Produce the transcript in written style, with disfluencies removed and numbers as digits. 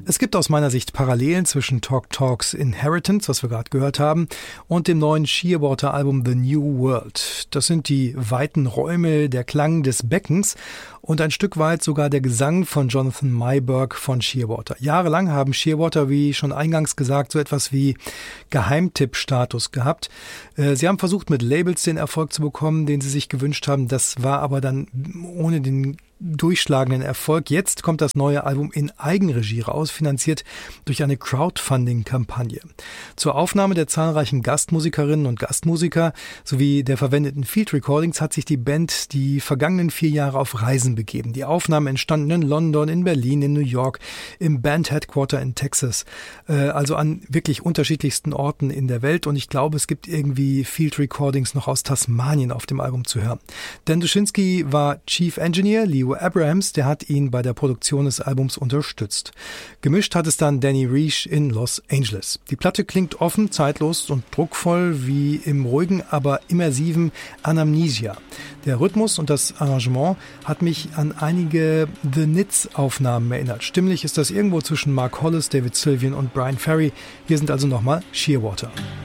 Es gibt aus meiner Sicht Parallelen zwischen Talk Talks Inheritance, was wir gerade gehört haben, und dem neuen Shearwater-Album The New World. Das sind die weiten Räume, der Klang des Beckens und ein Stück weit sogar der Gesang von Jonathan Mayberg von Shearwater. Jahrelang haben Shearwater, wie schon eingangs gesagt, so etwas wie Geheimtipp-Status gehabt. Sie haben versucht, mit Labels den Erfolg zu bekommen, den sie sich gewünscht haben. Das war aber dann ohne den durchschlagenden Erfolg. Jetzt kommt das neue Album in Eigenregie raus, finanziert durch eine Crowdfunding-Kampagne. Zur Aufnahme der zahlreichen Gastmusikerinnen und Gastmusiker sowie der verwendeten Field Recordings hat sich die Band die vergangenen 4 Jahre auf Reisen begeben. Die Aufnahmen entstanden in London, in Berlin, in New York, im Band-Headquarter in Texas, also an wirklich unterschiedlichsten Orten in der Welt, und ich glaube, es gibt irgendwie Field Recordings noch aus Tasmanien auf dem Album zu hören. Dan Duschinski war Chief Engineer, Leo Abrahams, der hat ihn bei der Produktion des Albums unterstützt. Gemischt hat es dann Danny Riesch in Los Angeles. Die Platte klingt offen, zeitlos und druckvoll wie im ruhigen, aber immersiven Anamnesia. Der Rhythmus und das Arrangement hat mich an einige The Nits-Aufnahmen erinnert. Stimmlich ist das irgendwo zwischen Mark Hollis, David Sylvian und Brian Ferry. Hier sind also nochmal Shearwater.